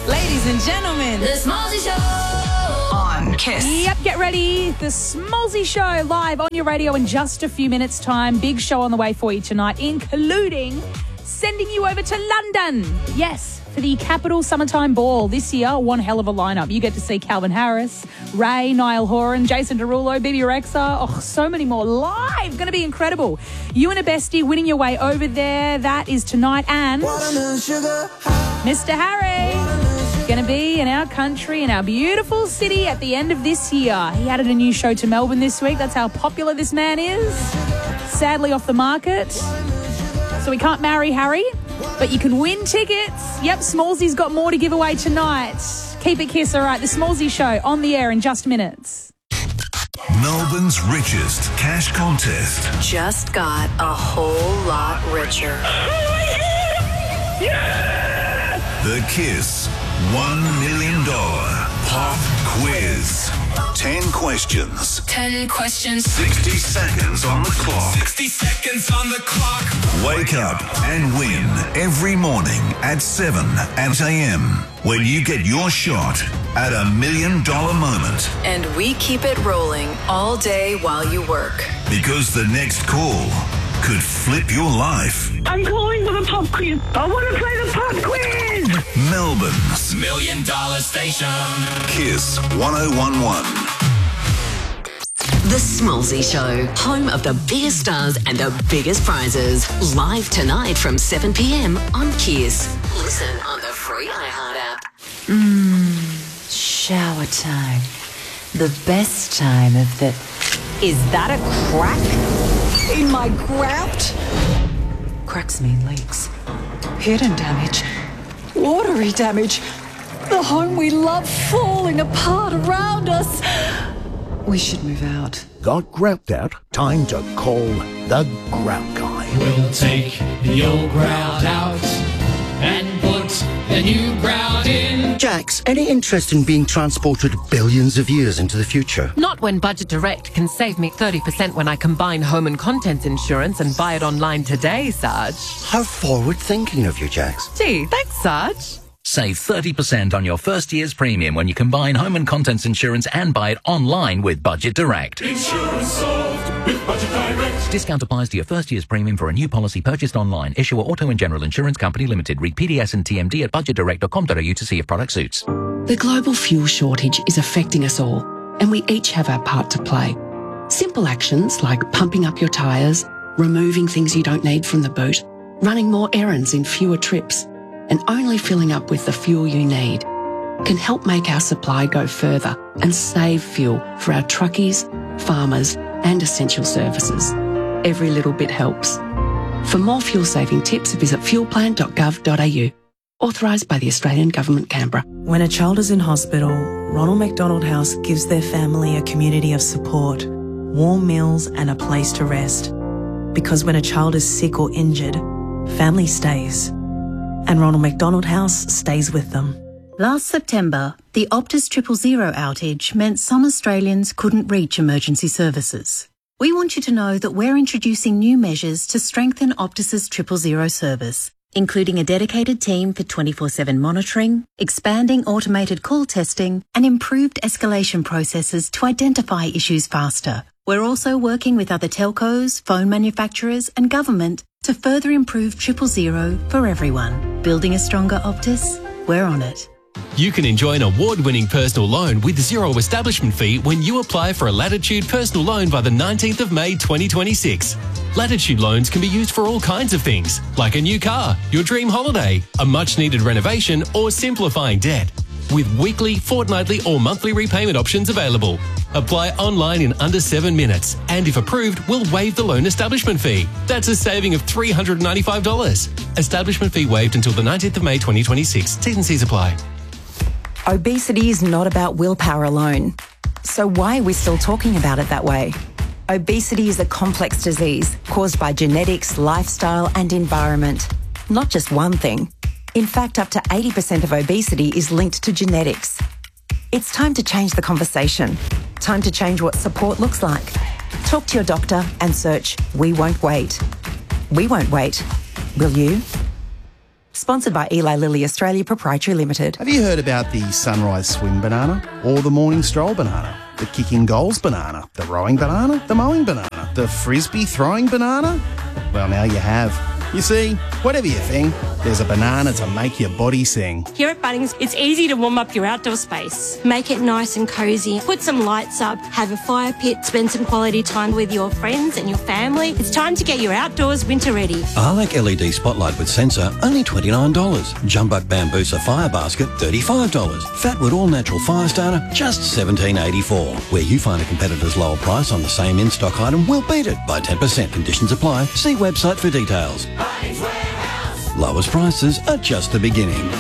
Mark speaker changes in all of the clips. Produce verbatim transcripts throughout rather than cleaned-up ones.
Speaker 1: Ladies and gentlemen,
Speaker 2: The Smallzy Show on Kiss.
Speaker 1: Yep, get ready. The Smallzy Show live on your radio in just a few minutes' time. Big show on the way for you tonight, including sending you over to London. Yes, for the Capital Summertime Ball this year. One hell of a lineup. You get to see Calvin Harris, Ray, Niall Horan, Jason Derulo, Bibi Rexa. Oh, so many more live. Going to be incredible. You and a bestie winning your way over there. That is tonight. And Mister Harry going to be in our country, in our beautiful city at the end of this year. He added a new show to Melbourne this week. That's how popular this man is. Sadly off the market. So we can't marry Harry, but you can win tickets. Yep, Smallzy's got more to give away tonight. Keep it Kiss, all right. The Smallzy Show on the air in just minutes.
Speaker 3: Melbourne's richest cash contest.
Speaker 2: Just got a whole lot richer.
Speaker 3: The Kiss one million dollars Pop Quiz. Ten questions.
Speaker 2: Ten questions.
Speaker 3: sixty seconds on the clock.
Speaker 4: sixty seconds on the clock.
Speaker 3: Wake up and win every morning at seven a.m. when you get your shot at a million dollar moment.
Speaker 2: And we keep it rolling all day while you work.
Speaker 3: Because the next call could flip your life.
Speaker 5: I'm calling for the pop quiz. I want to play the pop quiz.
Speaker 3: Melbourne's
Speaker 4: Million dollar station.
Speaker 3: Kiss one oh one one.
Speaker 6: The Smallzy Show, home of the biggest stars and the biggest prizes. Live tonight from seven p.m. on Kiss. Listen on the free iHeart app.
Speaker 7: Mmm, shower time. The best time of the... Is that a crack in my grout? Cracks mean leaks. Hidden damage. Watery damage. The home we love falling apart around us. We should move out.
Speaker 8: Got grout out? Time to call the Grout Guy.
Speaker 4: We'll take the old grout out and put the new grout in.
Speaker 8: Jax, any interest in being transported billions of years into the future?
Speaker 9: Not when Budget Direct can save me thirty percent when I combine home and contents insurance and buy it online today, Sarge.
Speaker 8: How forward-thinking of you, Jax.
Speaker 9: Gee, thanks, Sarge.
Speaker 10: Save thirty percent on your first year's premium when you combine home and contents insurance and buy it online with Budget Direct.
Speaker 4: Insurance solved with Budget Direct.
Speaker 10: Discount applies to your first year's premium for a new policy purchased online. Issuer Auto and General Insurance Company Limited. Read P D S and T M D at budget direct dot com dot a u to see if product suits.
Speaker 11: The global fuel shortage is affecting us all, and we each have our part to play. Simple actions like pumping up your tyres, removing things you don't need from the boot, running more errands in fewer trips, and only filling up with the fuel you need can help make our supply go further and save fuel for our truckies, farmers and essential services. Every little bit helps. For more fuel-saving tips, visit fuel plan dot gov dot a u. Authorised by the Australian Government, Canberra.
Speaker 12: When a child is in hospital, Ronald McDonald House gives their family a community of support, warm meals and a place to rest. Because when a child is sick or injured, family stays. And Ronald McDonald House stays with them.
Speaker 13: Last September, the Optus Triple Zero outage meant some Australians couldn't reach emergency services. We want you to know that we're introducing new measures to strengthen Optus's Triple Zero service, including a dedicated team for twenty-four seven monitoring, expanding automated call testing, and improved escalation processes to identify issues faster. We're also working with other telcos, phone manufacturers, and government to further improve Triple Zero for everyone. Building a stronger Optus? We're on it.
Speaker 14: You can enjoy an award-winning personal loan with zero establishment fee when you apply for a Latitude personal loan by the nineteenth of May twenty twenty-six. Latitude loans can be used for all kinds of things, like a new car, your dream holiday, a much-needed renovation, or simplifying debt. With weekly, fortnightly, or monthly repayment options available. Apply online in under seven minutes, and if approved, we'll waive the loan establishment fee. That's a saving of three hundred ninety-five dollars. Establishment fee waived until the nineteenth of May twenty twenty-six. T's and C's apply.
Speaker 15: Obesity is not about willpower alone. So why are we still talking about it that way? Obesity is a complex disease caused by genetics, lifestyle, and environment. Not just one thing. In fact, up to eighty percent of obesity is linked to genetics. It's time to change the conversation. Time to change what support looks like. Talk to your doctor and search We Won't Wait. We won't wait. Will you? Sponsored by Eli Lilly Australia Proprietary Limited.
Speaker 8: Have you heard about the sunrise swim banana? Or the morning stroll banana? The kicking goals banana? The rowing banana? The mowing banana? The frisbee throwing banana? Well, now you have. You see, whatever you think, there's a banana to make your body sing.
Speaker 16: Here at Bunnings, it's easy to warm up your outdoor space. Make it nice and cosy. Put some lights up, have a fire pit, spend some quality time with your friends and your family. It's time to get your outdoors winter ready.
Speaker 17: Arlec L E D spotlight with sensor, only twenty-nine dollars. Jumbuck Bambusa fire basket, thirty-five dollars. Fatwood all natural fire starter, just seventeen eighty-four. Where you find a competitor's lower price on the same in-stock item, we'll beat it by ten percent. Conditions apply. See website for details. Lowest prices are just the beginning.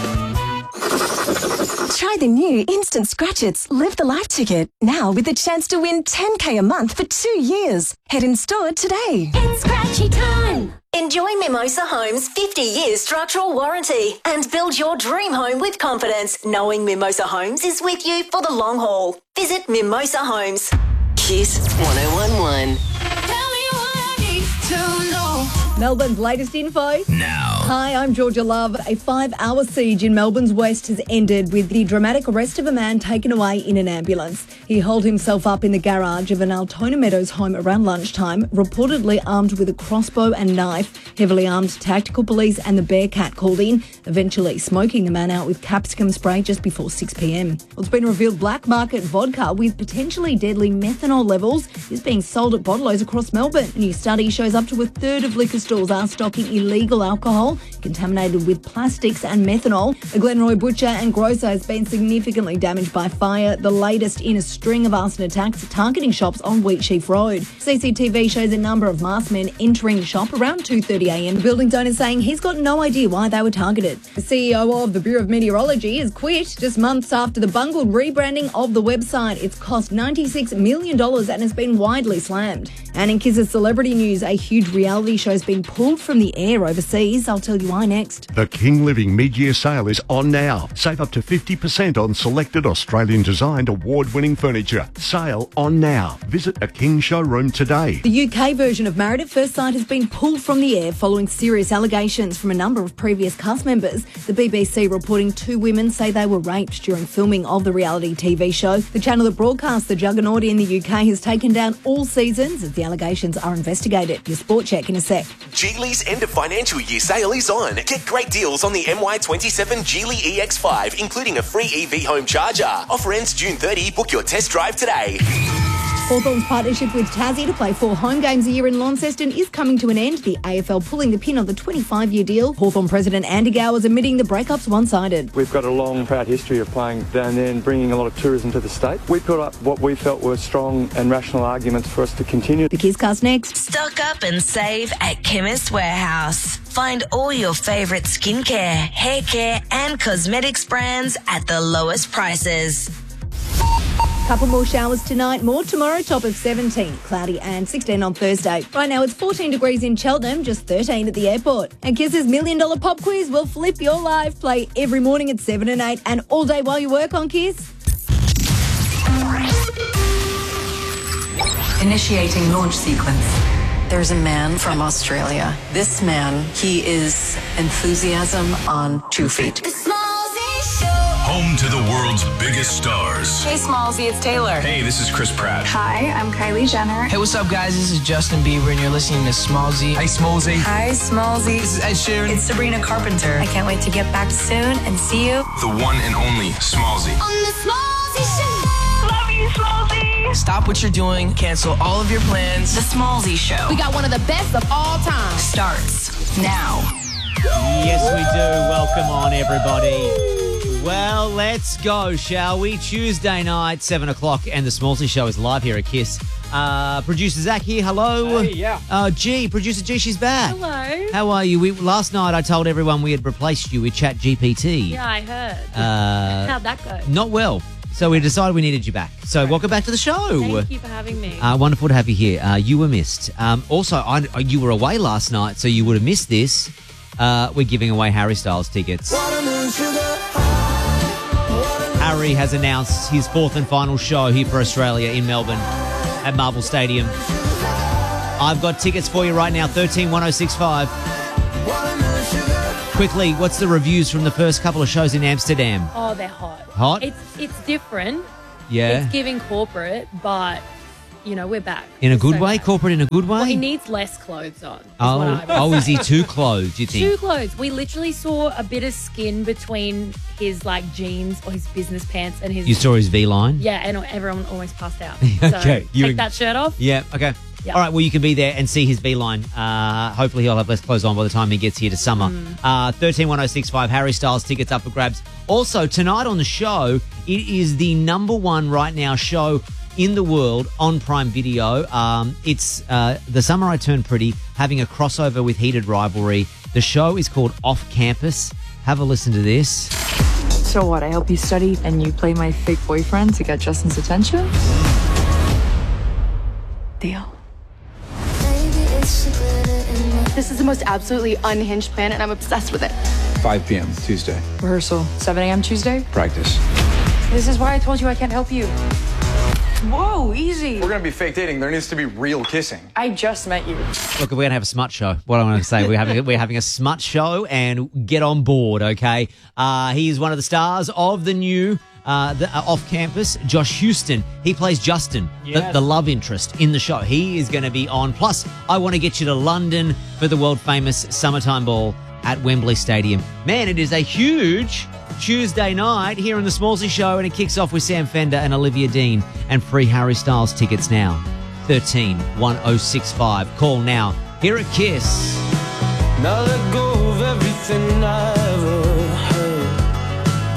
Speaker 18: Try the new Instant Scratch Its Live the Life ticket, now with the chance to win ten K a month for two years. Head in store today.
Speaker 19: It's scratchy time. Enjoy Mimosa Homes' fifty year structural warranty and build your dream home with confidence, knowing Mimosa Homes is with you for the long haul. Visit Mimosa Homes.
Speaker 6: Kiss one oh one one.
Speaker 20: Melbourne's latest info.
Speaker 3: Now.
Speaker 20: Hi, I'm Georgia Love. A five-hour siege in Melbourne's west has ended with the dramatic arrest of a man taken away in an ambulance. He holed himself up in the garage of an Altona Meadows home around lunchtime, reportedly armed with a crossbow and knife. Heavily armed tactical police and the Bearcat called in, eventually smoking the man out with capsicum spray just before six p.m. Well, it's been revealed black market vodka with potentially deadly methanol levels is being sold at bottlers across Melbourne. A new study shows up to a third of liquor stores are stocking illegal alcohol contaminated with plastics and methanol. The Glenroy butcher and grocer has been significantly damaged by fire, the latest in a string of arson attacks targeting shops on Wheatsheaf Road. C C T V shows a number of masked men entering the shop around two thirty a.m. The building owner saying he's got no idea why they were targeted. The C E O of the Bureau of Meteorology has quit just months after the bungled rebranding of the website. It's cost ninety-six million dollars and has been widely slammed. And in Kiss's celebrity news, a huge reality show has been pulled from the air overseas. I'll tell you why next.
Speaker 21: The King Living mid-year sale is on now. Save up to fifty percent on selected Australian-designed award-winning furniture. Sale on now. Visit a King showroom today.
Speaker 20: The U K version of Married at First Sight has been pulled from the air following serious allegations from a number of previous cast members. The B B C reporting two women say they were raped during filming of the reality T V show. The channel that broadcasts the juggernaut in the U K has taken down all seasons as the allegations are investigated. Your sport check in a sec.
Speaker 22: Geely's end of financial year sale is on. Get great deals on the M Y twenty-seven Geely E X five, including a free E V home charger. Offer ends June thirtieth. Book your test drive today.
Speaker 20: Hawthorn's partnership with Tassie to play four home games a year in Launceston is coming to an end. The A F L pulling the pin on the twenty-five year deal. Hawthorn president Andy Gower is admitting the breakup's one-sided.
Speaker 23: We've got a long, proud history of playing down there and bringing a lot of tourism to the state. We put up what we felt were strong and rational arguments for us to continue.
Speaker 20: The Kisscast next.
Speaker 24: Stock up and save at Chemist Warehouse. Find all your favourite skincare, hair care and cosmetics brands at the lowest prices.
Speaker 20: Couple more showers tonight, more tomorrow, top of seventeen. Cloudy and sixteen on Thursday. Right now it's fourteen degrees in Cheltenham, just thirteen at the airport. And Kiss's Million Dollar Pop Quiz will flip your life. Play every morning at seven and eight and all day while you work on Kiss.
Speaker 2: Initiating launch sequence. There's a man from Australia. This man, he is enthusiasm on two feet.
Speaker 3: Home to the world's biggest stars.
Speaker 25: Hey, Smallsy, it's Taylor.
Speaker 26: Hey, this is Chris Pratt.
Speaker 25: Hi, I'm Kylie Jenner.
Speaker 27: Hey, what's up, guys? This is Justin Bieber, and you're listening to Smallsy.
Speaker 26: Hey, Smallsy.
Speaker 25: Hi, Smallsy.
Speaker 26: This is Ed Sheeran.
Speaker 25: It's Sabrina Carpenter. I can't wait to get back soon and see you.
Speaker 26: The one and only Smallsy.
Speaker 25: On the Smallsy Show. Love you, Smallsy.
Speaker 27: Stop what you're doing. Cancel all of your plans.
Speaker 25: The Smallsy Show.
Speaker 28: We got one of the best of all time.
Speaker 25: Starts now.
Speaker 29: Yes, we do. Welcome on, everybody. Well, let's go, shall we? Tuesday night, seven o'clock, and the Smallsy Show is live here at Kiss. Uh, producer Zach here, hello.
Speaker 30: Hey, yeah.
Speaker 29: Uh, G, producer G, she's back.
Speaker 28: Hello.
Speaker 29: How are you? We, last night I told everyone we had replaced you with Chat G P T.
Speaker 28: Yeah, I heard.
Speaker 29: Uh,
Speaker 28: How'd that go?
Speaker 29: Not well. So we decided we needed you back. So right. Welcome back to the show.
Speaker 28: Thank you for having me.
Speaker 29: Uh, wonderful to have you here. Uh, you were missed. Um, also, I, you were away last night, so you would have missed this. Uh, we're giving away Harry Styles tickets. Harry has announced his fourth and final show here for Australia in Melbourne at Marvel Stadium. I've got tickets for you right now, thirteen one oh six five. Quickly, what's the reviews from the first couple of shows in Amsterdam?
Speaker 1: Oh, they're hot.
Speaker 29: Hot?
Speaker 1: It's it's different.
Speaker 29: Yeah.
Speaker 1: It's giving corporate, but, you know, we're back.
Speaker 29: In a
Speaker 1: It's
Speaker 29: good
Speaker 1: so
Speaker 29: way?
Speaker 1: back.
Speaker 29: Corporate in a good way?
Speaker 1: Well, he needs less clothes on. is what
Speaker 29: oh,
Speaker 1: I would
Speaker 29: oh, is he
Speaker 1: say.
Speaker 29: too clothed, do you think?
Speaker 1: Too clothes. We literally saw a bit of skin between his, like, jeans or his business pants and his...
Speaker 29: You saw his V-line?
Speaker 1: Yeah, and everyone almost passed out.
Speaker 29: Okay,
Speaker 1: So
Speaker 29: you-
Speaker 1: take that shirt off.
Speaker 29: Yeah, okay.
Speaker 1: Yeah.
Speaker 29: All right, well, you can be there and see his V-line. Uh, hopefully he'll have less clothes on by the time he gets here to summer.
Speaker 1: Mm.
Speaker 29: Uh, thirteen one oh six five, Harry Styles tickets up for grabs. Also, tonight on the show, it is the number one right now show in the world on Prime Video. Um, it's uh, The Summer I Turned Pretty, having a crossover with Heated Rivalry. The show is called Off Campus. Have a listen to this.
Speaker 4: So what, I help you study and you play my fake boyfriend to get Justin's attention? Deal.
Speaker 5: This is the most absolutely unhinged plan, and I'm obsessed with it.
Speaker 7: five p.m. Tuesday.
Speaker 4: Rehearsal, seven a.m. Tuesday?
Speaker 7: Practice.
Speaker 4: This is why I told you I can't help you. Whoa, easy.
Speaker 7: We're gonna be fake dating. There needs to be real kissing.
Speaker 4: I just met you.
Speaker 29: Look, we're going to have a smut show. What I want to say, we're having we're having a smut show, and get on board, okay? Uh, he is one of the stars of the new uh, the, uh, Off Campus. Josh Houston, he plays Justin, the, Yes. the love interest in the show. He is going to be on. Plus, I want to get you to London for the world famous summertime ball at Wembley Stadium. Man, it is a huge Tuesday night here in the Smallsy Show, and it kicks off with Sam Fender and Olivia Dean, and free Harry Styles tickets now. thirteen one oh six five. Call now. Here at Kiss.
Speaker 9: Now let go of everything I